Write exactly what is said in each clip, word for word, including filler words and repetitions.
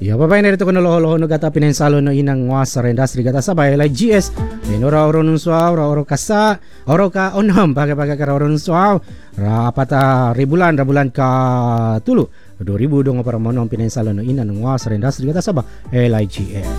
Ya, babay na rito ko na loho-loho no gata pinensalo no inang ngwasa industry gata sabay like G S. Inora oro nun suaw, oro kasa, oro ka onam, baga-baga ka oro nun suaw. Ra apata ribulan, rabulan ka tulu. dua ribu dong para monong pinensalo no inang ngwasa industry gata sabay L I G S.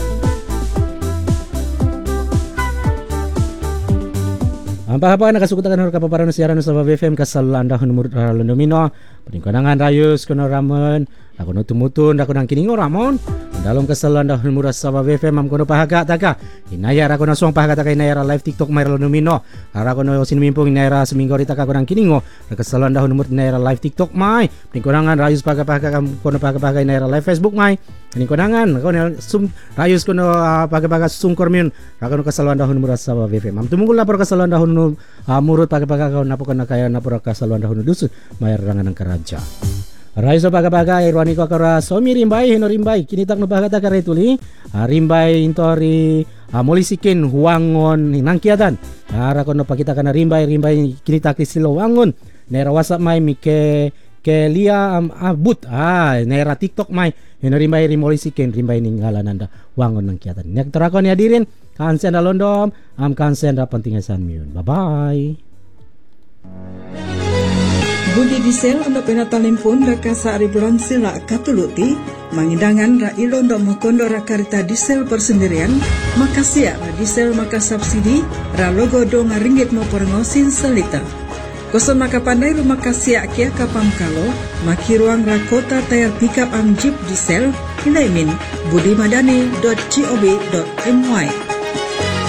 Ang pahapa nakasukutakan hor kapaparan siaran sa B F M kasalanda hunumur lundomino peningkanangan rayus kono ramen ako no tumutun ako nang kiningo ramon dalam kasalanda hunumur sa B F M am kono pahaga taka inaya ra kono song pahaga taka inaya live TikTok may lundomino ara kono sinimimpong inaya seminggu rita ka kono kiningo kasalanda hunumur inaya live TikTok may peningkanangan rayus pahaga-pahaga kono pahaga-pahaga inaya live Facebook may peningkanangan kono sum rayus kono uh, pahaga-pahaga sungkor min ra kono kasalanda hunumur sa B F M am tumungkol lapor kasalanda hunumur Uh, murut pagka-pagka napo na kaya napura ka sa luan dahon dusun may rangan ng karadya. Rai so pagka-pagka irwani ko kara so mi rimbay hino rimbay kinitak no pagka ta karetuli uh, rimbay intori uh, molisikin huangon hinangkiatan ara kono pakita kana rimbay rimbay kinitak silo wangon nera WhatsApp may mike ke lia um, abut ah nera TikTok may hino rimbay rimolisikin rimbay ning halananda wangon nang kiatan nek terakon ya dirin kansen da londom am kansen da pentingasan miun. Bye bye. Budi disel untuk penatalepon raka saari bulan sila katuluti mangidangan ra ilondom mokondo rakarita disel persendirian makasih ra disel maka subsidi ra logo do ngaringgit mo perengosin selita. Koson maka pandai rumah kasih kia kapam kalo maki ruang rakota tayar pickup am jeep diesel hilaimin budimadani dot gob dot my.